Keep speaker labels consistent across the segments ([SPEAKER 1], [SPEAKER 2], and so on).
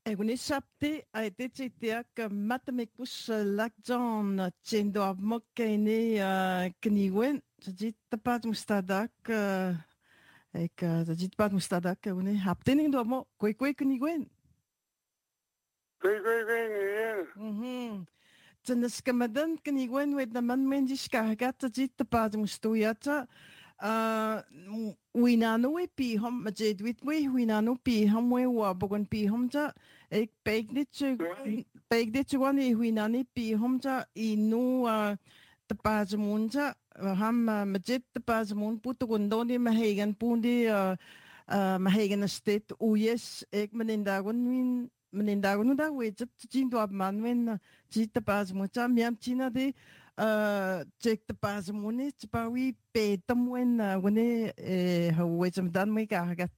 [SPEAKER 1] Egun sapti aititiak matamikus lakjan tiendo mokkeni kniwen tajit tapat mustadak ek tajit tapat mustadak egun haptening do mo koi kniwen.
[SPEAKER 2] Koi ni.
[SPEAKER 1] Tenas kamadan kniwen wet naman mendis kagat tajit tapat mustuyata winano we pi hom majed wit we winano pi hom we wa bogon pi hom ja ek peg dit chuan I winani pi hom ja inu tapas munja ham majed tapas mun putu gondoni mahegan pundi mahegan state uyes ek menindagon win menindagon da we jit jin do manwen jit tapas munja miam china de check the pas muni tpawi pe tamwen wone hawe jamdan mai ka hagat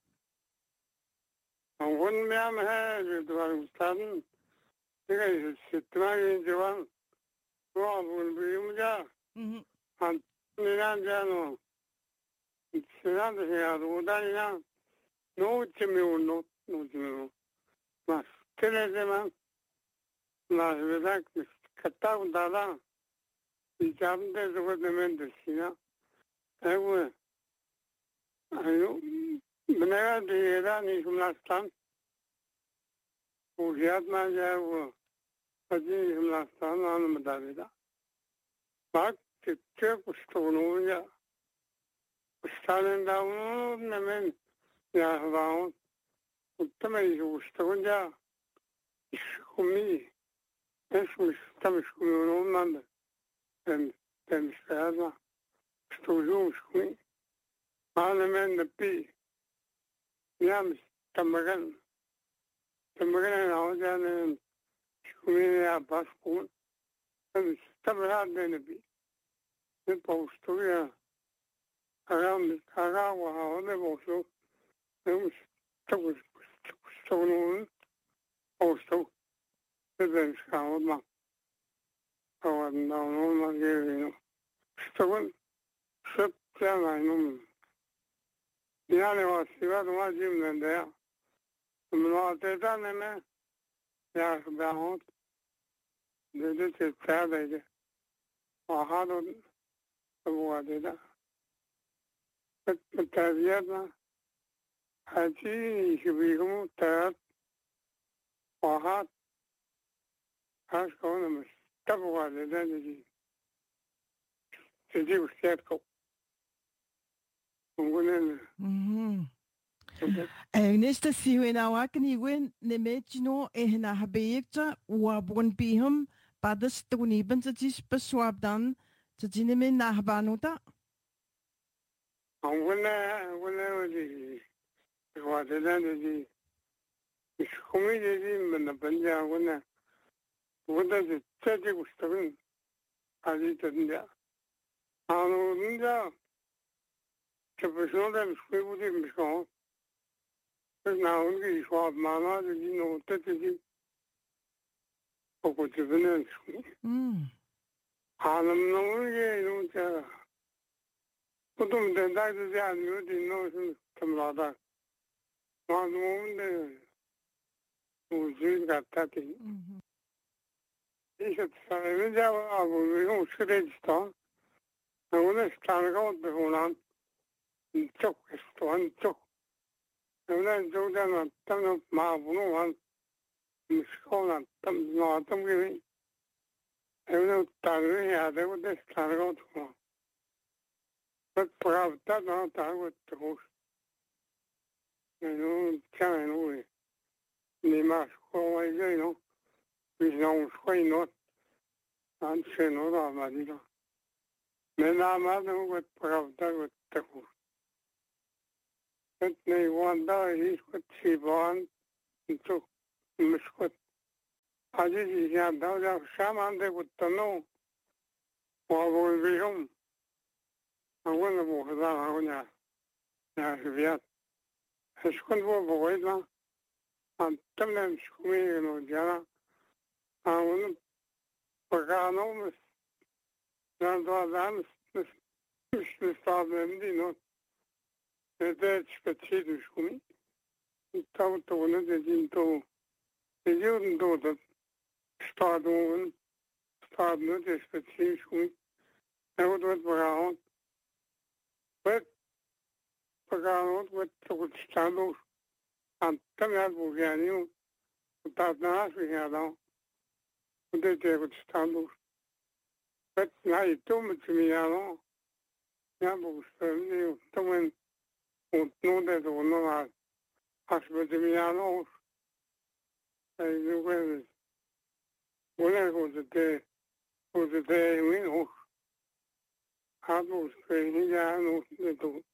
[SPEAKER 2] Won miam ha dwar stan tiga sitmagi jawan ko bul bium ja han niran jano sinan de ya do dania no chimi no chimi mas tene de man mas vedak katta undala Icamda zamanında Sina, ev, ayo, bana diyera nişumlastan, uziyat mağaza ev, hadi nişumlastan anımı davida. Bak, tütte kuştuğunca, kuştanın davunu nemen yahvağın, kutlamayı kuştuğunca, işkumi, esmiş, tamış kuyruğun olmadı. Temizlerle stuzumskui malamen de pi yams tamagan awajan skui ya paskun tamiz de pi ne postuya agawa hawle bosu tamiz stuzun postu ben skawma no magari sto sappiamo non diale ho stivato ma jim nende no te tanne me ya baho de te tsada de ha do bo de da ta vietna haji hibigo ta ha has kono Tabuwa da dani ji usted ko ngunen
[SPEAKER 1] nesta siwena wakni wen ne mechino ehna habekta wa bon bihum padas tuni ban tsis paswabdan tsine men nahbanuta
[SPEAKER 2] nguna ji wa da dani ji khumi ji men banja nguna wanda tsadi gustabin ali tanda nja kapshona mshwe budi mshko na ungi shwab mana ji no tati poko tibene shwi hanam no ye no cha putum tanda ji ya no di no sun tamlada ma no de uji gatati İşte sadece bu süreçte onu starga olan çok isteyen çok öyle çoğundan tam mağbunu var müşkolan tam naatım gibi öyle tarih ya da bu da starga olan bak pravda da tarih çok yani çayını ne mas koyuyor Vision schoi not an scheno da madina. Mena madu with pravda with taku. But ne wanda is with Sivan to Miskut. Aji ya da shaman de with tano. Wa will be home. I want to walk down on ya viat. Eskun bo boyla. An tamnem skumi no jara. Onu pagano dan müstahabem değil o. Nede çıkıcı düşkünü. Tavu tavuğunu dediğin tavu. Ejun doğdu. Stadon, stadon despeçin ne oldu bakalım. Ve bakalım ve çok stadon. Antamlar bu yani. Tadına sıyadam. Bu da çok stadon. Ve ne ito mutmiyano. Ya bu stadon. Tamam. No de no var. Asbedimiyano. Ay, Una cosa te meno hablo ya no de tu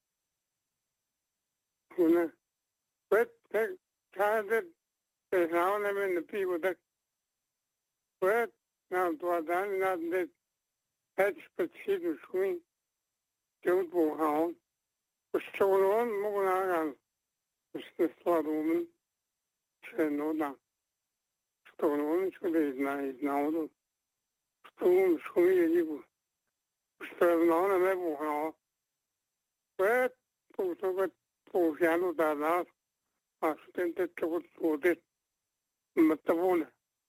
[SPEAKER 2] una but that kind of sound I'm in the people that but now to a done not that that's specific swing don't go home was so on more on the thought woman said no down stone on so there is now stone so you stone on a level but po siano da na asistente to de matavona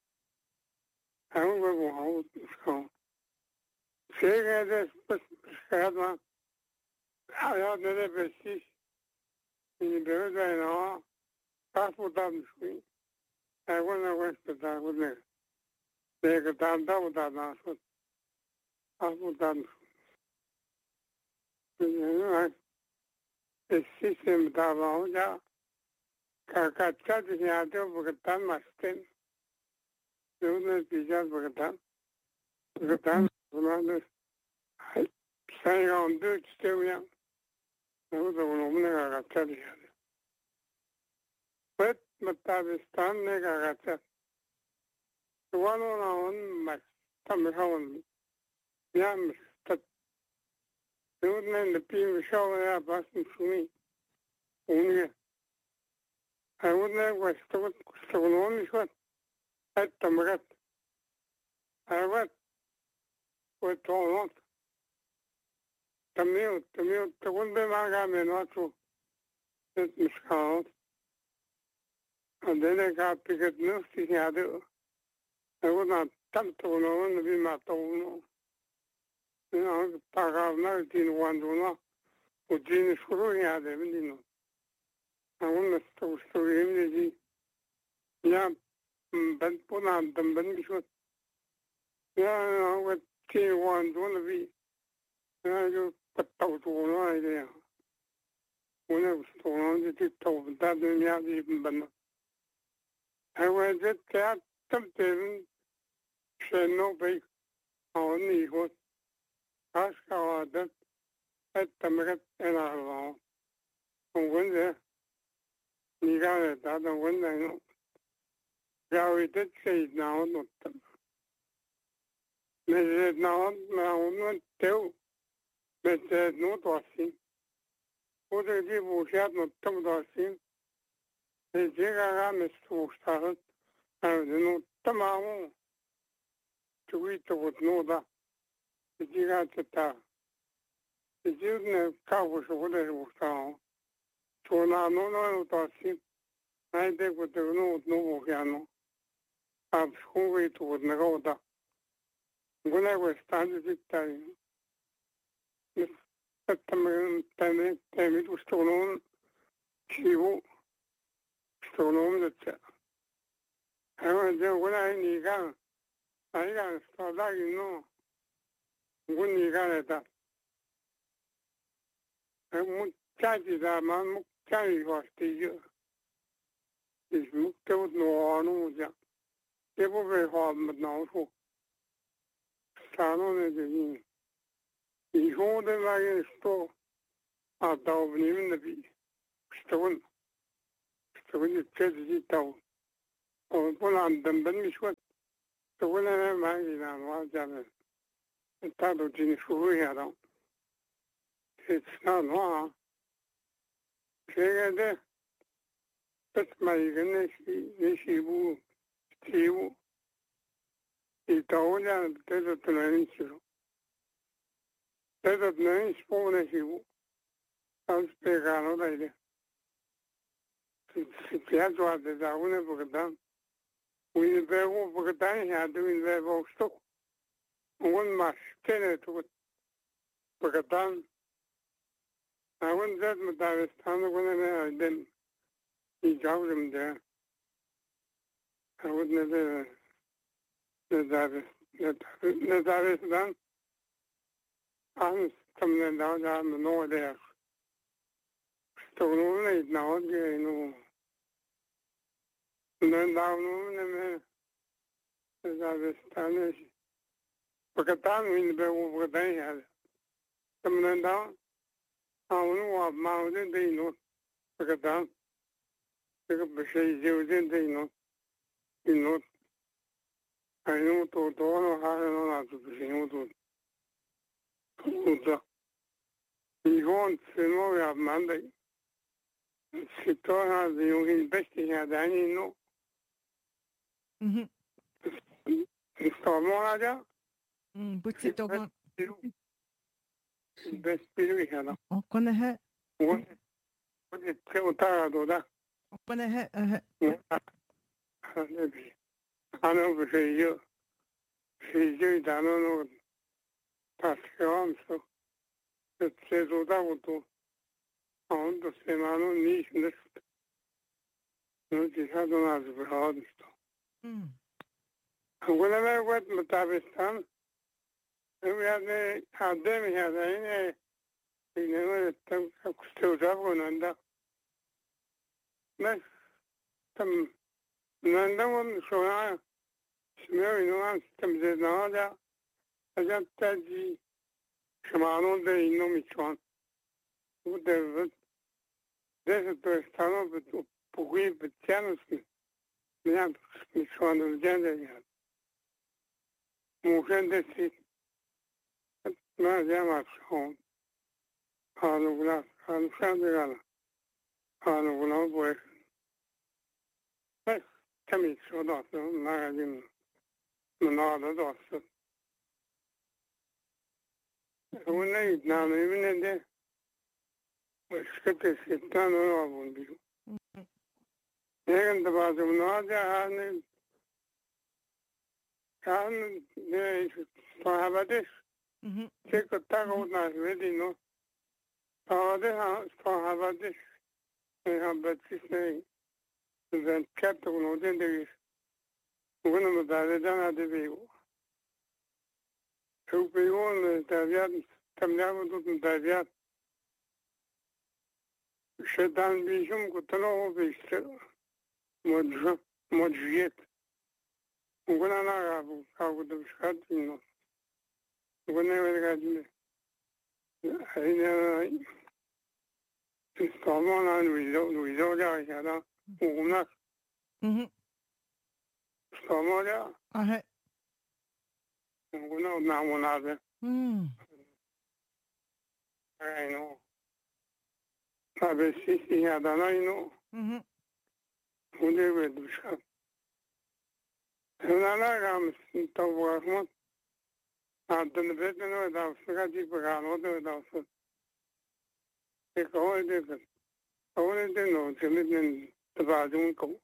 [SPEAKER 2] ang go so chega de pescada ya de pescis y de no paso tan sui I wanna west da with me de que tanta da na so paso tan el sistema da ya Kakachat yado bukatan masten. Yunus bijal bukatan bunlar sayı ondu istiyor. Ne da onun ne kakachat yado. Bet Matabistan ne kakachat. Tuan onun mas tamihon yam stat. Yunus ne pim şov ya basın şumi. Onu I wouldn't have stolen only shot at the Magat. I went with all on the meal, the one day I got me not to let me scout. And then I got to get news to the I would not attempt to know and be my town. You know, the park of 1901 with Genius Guru had them, you know. I want to story him, yeah, but put on them, but should. Yeah, what T1 want to be. You put out one idea. When I was told it told that in the even but I went at that something said no big on the what ask how that at the Magat and I long. And when there. You got it. I don't win. I know. Yeah, we did say it now. Not they said now. Now not tell. They said no tossing. What they did was have not come tossing. They say I am to start. And they know tomorrow. To eat would know that. You got to tell. The children cover what they were found. So now no tossing. I think what they know no piano. I'm hungry to what Nagoda. When I was standing it time, at the time it was still on, she will still on the chat. I went there when I got to start like you know. When you got it up. I won't charge it that man, carry was the year. Is looked out no one. They were very hard, but now so. Salon is in. He hold it like a store. I don't even the bee. Stone. Stone is pretty down. Or put on them, but me what. So when I am hanging on one jam, the title genius for we had on. It's not wrong. Say that. That's my goodness, Nishibu, Tibu. He told them that the train show. That the train spawn as you. I'll speak on later. That's what the Dawna book done. وين بيقو بقدان هذا وين بيقو ستو وين ما شتنا تو بقدان وين زاد مدارستان وين أنا عندن يجاوز من ده وين ندارستان أنا تمن داود من نوع ده استغنونا يتناول جينو نداونو ندارستان بقدان وين بيقو بقدان هذا تمن داود أونو ما ودين دينو بقدان بشيء جودين دينو إنو أينو تودونو هذا ناتو بشيء تود تودا يهون سنو يا ماندي ستوها بيوين بستي هذا إنو استعمال هذا
[SPEAKER 1] بوتسي توغون
[SPEAKER 2] بس بيروي هذا
[SPEAKER 1] أقنها
[SPEAKER 2] ودي تقطع دودا
[SPEAKER 1] أقنها
[SPEAKER 2] أنا بشيء دانو تاسكام سو تسيزودا وتو أون تسمانو نيش نست نوتي هذا ناس بهاد استو أقول ما وقت متابستان هو يعني هذا هذا يعني إنه تم كستوزابو نندا بس تم نندم شوية سمعوا إنه أنا تمزيد هذا أجاب تاجي شمالون ده إنه ميشوان وده ده توستانو بقوي بتجانس من ميشوان الجنة يعني ممكن ده سيد ما جامع شون قالوا لا قالوا شان قال قالوا لا بوي بس كمي شودات ما قاعدين من هذا دوست هو نيد نعم من ده مش كتير ستان ولا أبون بيو لكن تبعت من هذا كان ده صاحبتش تك تاكو ناس بدينو هذا صاحبتش هم بتشيس نه زين كاتو نودين دقيش وأنا مدارجان هذا بيو شو بيقول تابعات تمنعوا ضد مدارجات الشيطان بيشوم كتلو بيشتري مدجيت وقال أنا أبو دبشات إنه وقلنا ولقاعدين هنا استعمال عن ويزو جاي هذا وقمنا استعمال جا وقلنا نعمل هذا إنه فبسيسي هذا إنه ودي بدبشات هنا لا قام توقف أحمد عندنا بيتنا وداوسنا جيك بقانو وداوسنا كهو يدك كهو يدك نو تمدن تبادون كو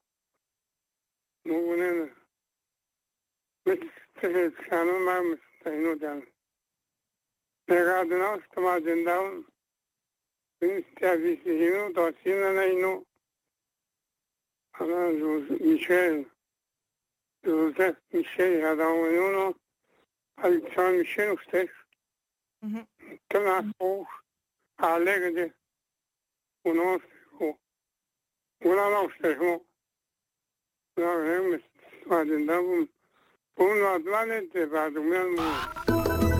[SPEAKER 2] مونا مش كانوا ما مستعينوا جان نقعدنا استمع جنداون بنستعفيسينو توسينا نينو أنا ميشيل جوزيف ميشيل هذا ونونو الإنسان ميشيل وستيش كما فوق عليك دي ونوستيكو ولا نوستيكو لا هم استفادين دابهم بونو أطلالي تبادو ميان